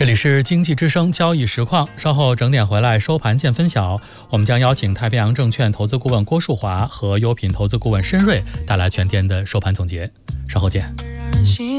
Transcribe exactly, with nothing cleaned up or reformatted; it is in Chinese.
这里是经济之声交易实况，稍后整点回来收盘见分晓。我们将邀请太平洋证券投资顾问郭树华和优品投资顾问申瑞带来全天的收盘总结。稍后见。